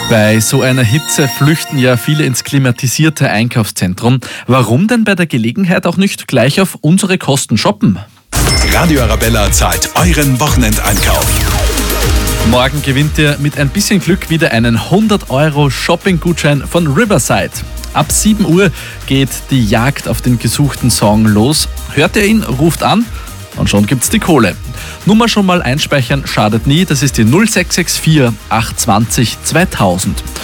Bei so einer Hitze flüchten ja viele ins klimatisierte Einkaufszentrum. Warum denn bei der Gelegenheit auch nicht gleich auf unsere Kosten shoppen? Radio Arabella zahlt euren Wochenendeinkauf. Morgen gewinnt ihr mit ein bisschen Glück wieder einen 100€ Shopping-Gutschein von Riverside. Ab 7 Uhr geht die Jagd auf den gesuchten Song los. Hört ihr ihn, ruft an und schon gibt's die Kohle. Nummer schon mal einspeichern, schadet nie. Das ist die 0664 820 2000.